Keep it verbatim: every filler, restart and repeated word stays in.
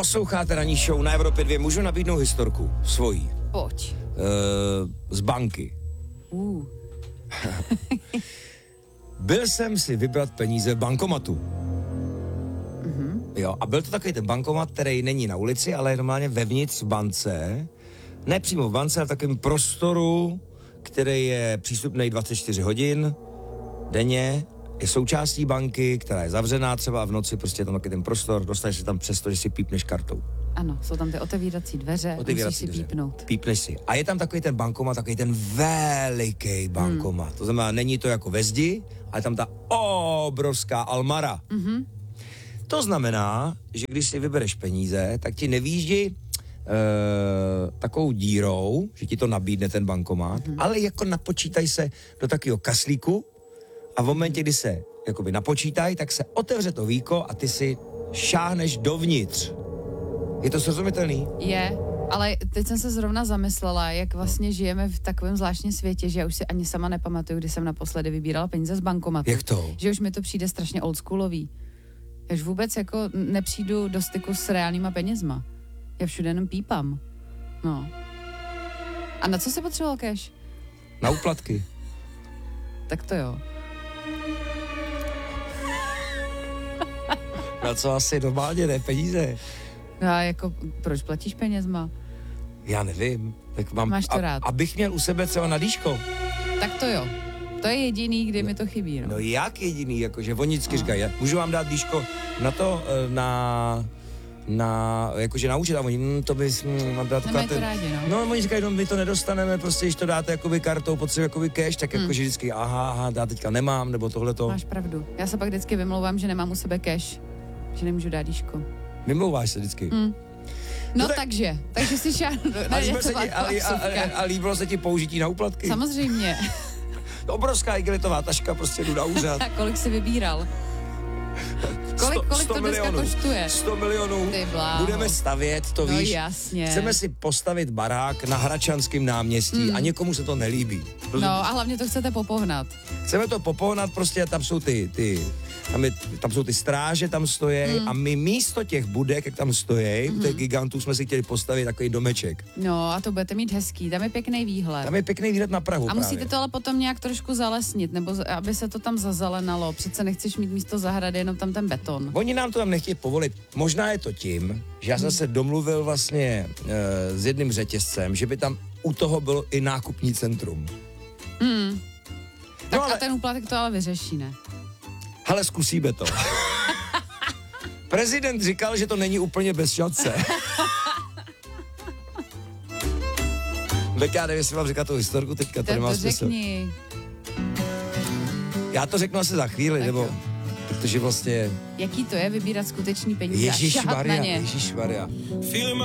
Posloucháte ranní show na Evropě dva. Můžu nabídnout historku svojí? Pojď. Uh, z banky. Uh. Byl jsem si vybrat peníze v bankomatu. Mm-hmm. Jo, a byl to takový ten bankomat, který není na ulici, ale je normálně vevnitř v bance. Ne přímo v bance, ale v takovém prostoru, který je přístupný dvacet čtyři hodin denně. Je součástí banky, která je zavřená třeba v noci, prostě je tam takový ten prostor, dostaneš se tam přesto, že si pípneš kartou. Ano, jsou tam ty otevírací dveře, Otevírací musíš si dveře. pípnout. Pípneš si. A je tam takový ten bankomat, takový ten veliký bankomat. Hmm. To znamená, není to jako ve zdi, ale tam ta obrovská almara. Mm-hmm. To znamená, že když si vybereš peníze, tak ti nevýjíždí e, takovou dírou, že ti to nabídne ten bankomat, mm-hmm. ale jako napočítaj se do takového kaslíku a v momentě, kdy se jakoby napočítají, tak se otevře to víko a ty si šáhneš dovnitř. Je to srozumitelný? Je, ale teď jsem se zrovna zamyslela, jak vlastně žijeme v takovém zvláštním světě, že já už si ani sama nepamatuju, kdy jsem naposledy vybírala peníze z bankomatu. Jak to? Že už mi to přijde strašně oldschoolový. Já už vůbec jako nepřijdu do styku s reálnýma penězma. Já všude jenom pípám. No. A na co se potřeboval cash? Na úplatky. Tak to jo. Na co asi normálně, ne peníze? A jako, proč platíš penězma? Já nevím. Tak mám, Máš to a, rád. Abych měl u sebe třeba na dýško. Tak to jo. To je jediný, kdy no, mi to chybí. No, no jak jediný, jakože oni vždycky říkají, můžu vám dát dýško na to, na, na, jakože na účet, a oni, hm, to bys, hm, mám dát Nemají to rádi, no. No, oni říkají, no, my to nedostaneme, prostě, když to dáte jakoby kartou, potřebuji jakoby cash, tak Hmm. jakože vždycky, aha, aha, já teďka nemám, nebo tohleto. Máš pravdu. Já se pak vždycky vymlouvám, že nemám u sebe cash. Že nemůžu dát dýško. Vymlouváš se vždycky. Hmm. No, No tak- takže, takže si šáhnu. A, líbilo se ti, a, a, a, a líbilo se ti použití na úplatky? Samozřejmě. Obrovská igelitová taška, prostě jdu na úřad. A kolik jsi vybíral? Kolik, kolik to dneska koštuje? sto milionů. Ty bláho. Budeme stavět, to No víš. jasně. Chceme si postavit barák na Hradčanském náměstí Mm. a někomu se to nelíbí. No a hlavně to chcete popohnat. Chceme to popohnat, prostě tam jsou ty, ty tam, je, tam jsou ty stráže, tam stojí Mm. a my místo těch budek, jak tam stojí, Mm. u těch gigantů jsme si chtěli postavit takový domeček. No a to budete mít hezký, tam je pěkný výhled. Tam je pěkný výhled na Prahu A musíte právě. to ale potom nějak trošku zalesnit, nebo z- aby se to tam zazelenalo. Přece nechceš mít místo zahrady jenom tam ten beton. Oni nám to tam nechtějí povolit. Možná je to tím, že já jsem se domluvil vlastně e, s jedním řetězcem, že by tam u toho bylo i nákupní centrum. Mm. Tak No ale- a ten úplatek to ale vyřeší, ne? Hele, zkusíme to. Prezident říkal, že to není úplně bez šance. Tak já nevím, jestli mám říkat tu historku teďka, to To, nemá to smysl. řekni. Já to řeknu asi za chvíli, Tak nebo jo. protože vlastně Jaký to je vybírat skutečný peníze a šahat na Ježišmarja, ně? Ježišmarja.